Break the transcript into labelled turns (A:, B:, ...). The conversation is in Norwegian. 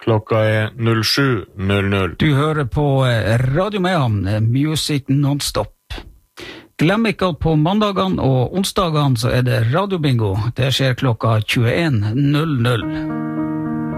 A: Klokka 07:00.
B: Du hører på Radio Mehamn, Music Non-Stop. Glem ikke at på mandagene og onsdagene så det radiobingo. Det skjer klokka 21:00.